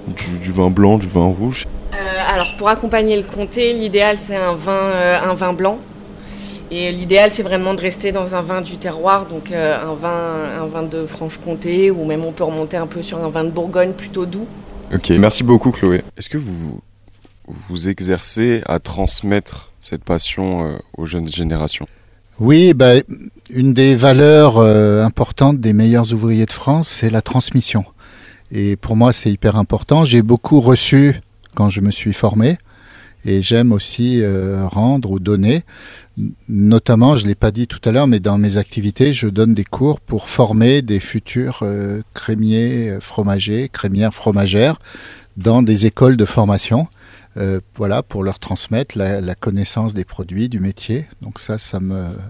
du vin blanc, du vin rouge? Alors pour accompagner le comté, l'idéal c'est un vin blanc. Et l'idéal c'est vraiment de rester dans un vin du terroir, donc un vin de Franche-Comté, ou même on peut remonter un peu sur un vin de Bourgogne plutôt doux. Ok, merci beaucoup Chloé. Est-ce que vous exercez à transmettre cette passion aux jeunes générations? Oui, une des valeurs importantes des meilleurs ouvriers de France, c'est la transmission. Et pour moi, c'est hyper important. J'ai beaucoup reçu quand je me suis formé et j'aime aussi rendre ou donner. Notamment, je ne l'ai pas dit tout à l'heure, mais dans mes activités, je donne des cours pour former des futurs crémiers, fromagers, crémières, fromagères dans des écoles de formation. Voilà, pour leur transmettre la connaissance des produits, du métier. Donc ça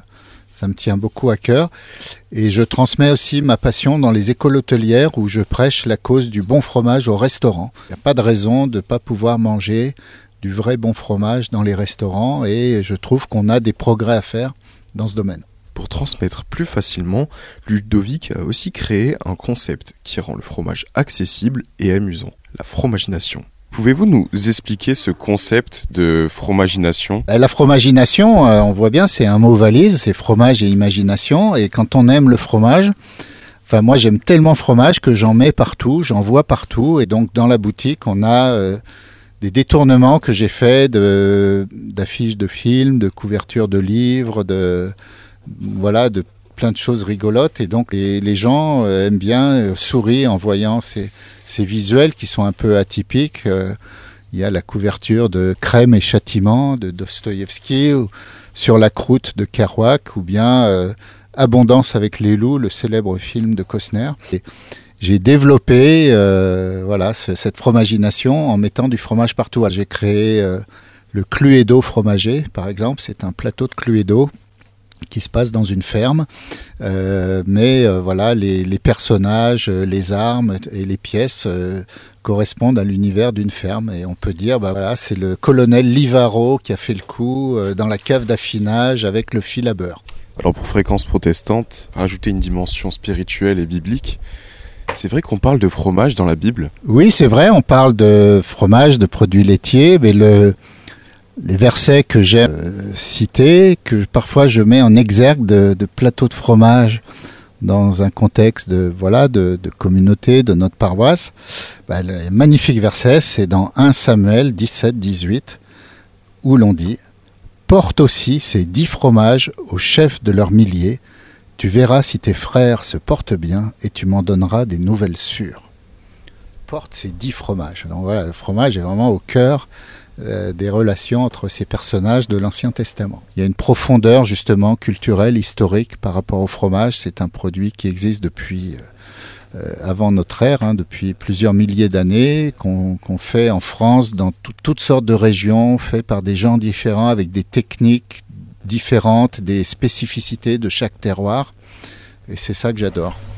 me tient beaucoup à cœur. Et je transmets aussi ma passion dans les écoles hôtelières où je prêche la cause du bon fromage au restaurant. Il n'y a pas de raison de ne pas pouvoir manger du vrai bon fromage dans les restaurants et je trouve qu'on a des progrès à faire dans ce domaine. Pour transmettre plus facilement, Ludovic a aussi créé un concept qui rend le fromage accessible et amusant, la fromagination. Pouvez-vous nous expliquer ce concept de fromagination? La fromagination, on voit bien, c'est un mot valise, c'est fromage et imagination. Et quand on aime le fromage, enfin moi j'aime tellement le fromage que j'en mets partout, j'en vois partout. Et donc dans la boutique, on a des détournements que j'ai faits d'affiches de films, de couvertures de livres, de plein de choses rigolotes. Et donc les gens aiment bien sourire en voyant ces visuels qui sont un peu atypiques. Il y a la couverture de Crème et Châtiment de Dostoïevski, ou Sur la croûte de Kerouac, ou bien Abondance avec les loups, le célèbre film de Costner. Et j'ai développé cette fromagination en mettant du fromage partout. J'ai créé le Cluedo fromager, par exemple. C'est un plateau de Cluedo qui se passe dans une ferme, les personnages, les armes et les pièces correspondent à l'univers d'une ferme, et on peut dire c'est le colonel Livaro qui a fait le coup dans la cave d'affinage avec le fil à beurre. Alors pour Fréquence Protestante, rajouter une dimension spirituelle et biblique, c'est vrai qu'on parle de fromage dans la Bible? Oui, c'est vrai, on parle de fromage, de produits laitiers, mais les versets que j'aime citer, que parfois je mets en exergue de plateaux de fromage dans un contexte de communauté, de notre paroisse. Le magnifique verset, c'est dans 1 Samuel 17-18, où l'on dit « Porte aussi ces 10 fromages aux chefs de leurs milliers, tu verras si tes frères se portent bien et tu m'en donneras des nouvelles sûres. » Porte ces 10 fromages. Donc voilà, le fromage est vraiment au cœur des relations entre ces personnages de l'Ancien Testament. Il y a une profondeur justement culturelle, historique par rapport au fromage. C'est un produit qui existe depuis avant notre ère, depuis plusieurs milliers d'années, qu'on fait en France dans toutes sortes de régions, fait par des gens différents avec des techniques différentes, des spécificités de chaque terroir. Et c'est ça que j'adore.